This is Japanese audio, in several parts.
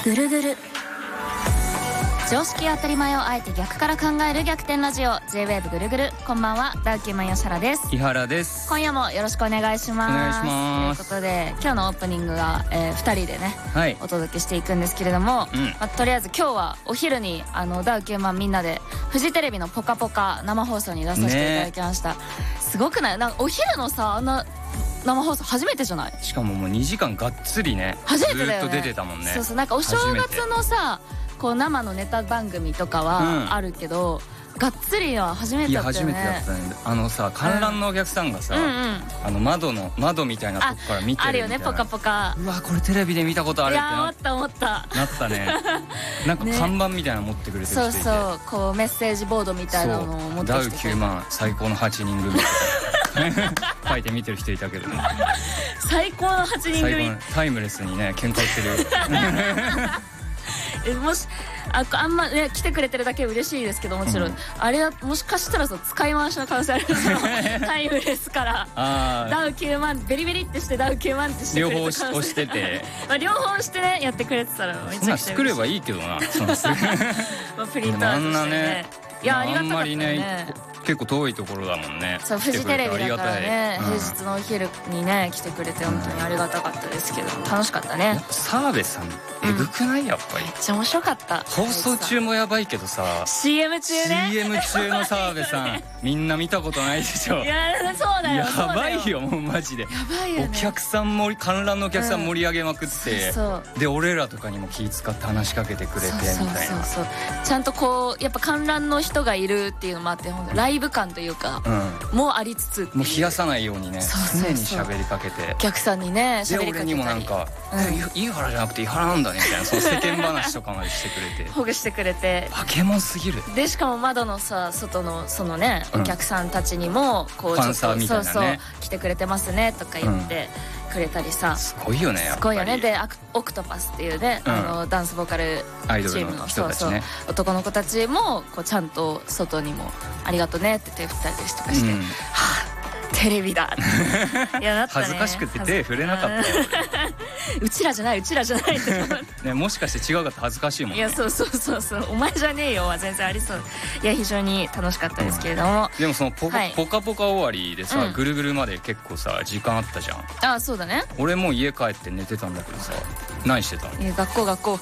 ぐるぐる、常識当たり前をあえて逆から考える逆転ラジオ J-WAVE ぐるぐる。こんばんは、ダウ9万よしはらです。 伊原です。 今夜もよろしくお願いします。 お願いします。 ということで今日のオープニングが、2人でね、 はい、 お届けしていくんですけれども、とりあえず今日はお昼にダウ9万みんなでフジテレビのぽかぽか生放送に出させていただきました、すごくない？なんかお昼のさ、あんな生放送初めてじゃない？ しかももう2時間がっつりね、 初めてだよね。 ずっと出てたもんね。 そうそう、なんかお正月のさこう生のネタ番組とかはあるけど、がっつりは初めてだったよね。 いや初めてだったね。さ、観覧のお客さんがさ、窓みたいなとこから見てるみたいな。 あるよね、ポカポカ。 うわ、これテレビで見たことあるって思ったなったね。なんか看板みたいなの持ってくれてる人いて、 そうそう、こうメッセージボードみたいなのを持ってきて、 ダウ9万最高の8人組書いて見てる人いたけどね。 最高の8人組、 タイムレスにね喧嘩してる。 もしあんまね来てくれてるだけ嬉しいですけど、もちろん、あれはもしかしたら使い回しの可能性ある。タイムレスからダウ9万ベリベリってしてダウ9万ってしてくれて、 両方押してて両方してねやってくれてたらめちゃくちゃ嬉しい。 作ればいいけどな。 プリントアウトしてね。いや、ありがたかったね。 結構遠いところだもんね。 そう、フジテレビだからね、平日のお昼にね来てくれて本当にありがたかったですけど、楽しかったね。 澤部さんえぐくない？やっぱりめっちゃ面白かった。 放送中もやばいけどさ、 CM 中ね、 CM 中の澤部さんみんな見たことないでしょ。 いや、そうだよ、 やばいよ、もうマジで。やばいよね。お客さんも観覧のお客さん盛り上げまくって、で俺らとかにも気使って話しかけてくれてみたいな。 そうちゃんとこうやっぱ観覧の人がいるっていうのもあって、ライブ感というかもありつつ、 もう冷やさないようにね、常に喋りかけて、 お客さんにね喋りかけたり、 で俺にもなんか井原じゃなくて伊原なんだねみたいな、その世間話とかまでしてくれて、 ほぐしてくれて、 バケモンすぎる。 でしかも窓のさ外のそのねお客さんたちにもこうファンサーみたいなね、 そう来てくれてますねとか言ってくれたりさ、 すごいよね。やっぱりすごいよね。でオクトパスっていうね、ダンスボーカルチームの人たちね、男の子たちもこうちゃんと外にもありがとうねって手振ったりとかして、はあテレビだ。いや、だったね。 恥ずかしくて手触れなかったよ。 うちらじゃないってね、もしかして違うかって恥ずかしいもんね。 いや、そうお前じゃねえよは全然ありそう。いや、非常に楽しかったですけれども、 でもそのポカポカ終わりでさ、ぐるぐるまで結構さ時間あったじゃん。 あ、そうだね。 俺もう家帰って寝てたんだけどさ、何してたの？ 学校学校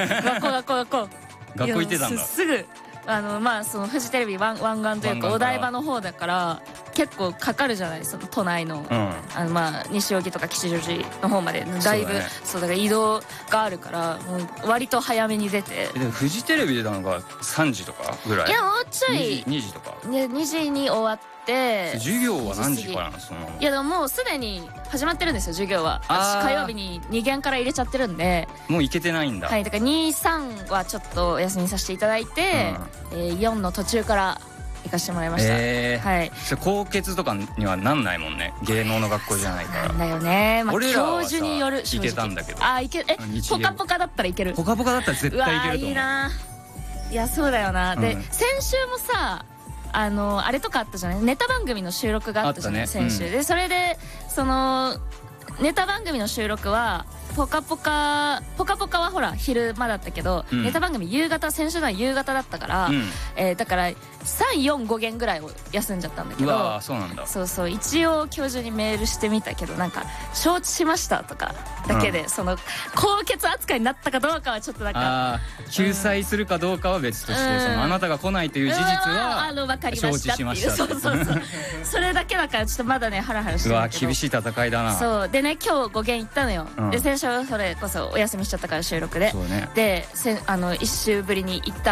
行ってたんだ。 すぐそのフジテレビ湾岸というかお台場の方だから結構かかるじゃない、その都内の、西荻とか吉祥寺の方までだいぶ、そうだから移動があるからもう割と早めに出て。 でもフジテレビ出たのが3時とかぐらい？ いや、もうちょい 2時とか 2時に終わって。 授業は何時からなの？ いや、でももうすでに始まってるんですよ、授業は。私火曜日に2限から入れちゃってるんでもう行けてないんだ。 はい、だから2、3はちょっとお休みさせていただいて、4の途中から行かしてもらいました。はい。 高血とかにはなんないもんね、芸能の学校じゃないから。 なんだよね。 俺らは教授による。 行けたんだけど。 あ、行ける。ポカポカだったらいける。 ポカポカだったら絶対いけると思う。 いいな。いや、そうだよな。で、先週もさ、あれとかあったじゃない、ネタ番組の収録があったじゃない、先週で。それでそのネタ番組の収録はポカポカはほら昼間だったけど、ネタ番組夕方、先週のは夕方だったから、だから3、4、5限ぐらいを休んじゃったんだけど。 うわ、そうなんだ。 そう一応教授にメールしてみたけど、なんか承知しましたとかだけで、その高血扱いになったかどうかはちょっとなんか救済するかどうかは別として、そのあなたが来ないという事実は承知しましたって。 そうそれだけだからちょっとまだねハラハラしてるけど。 うわ、厳しい戦いだな。 そうでね、今日5限行ったのよ。で先週それこそお休みしちゃったから収録で、で1週ぶりに行った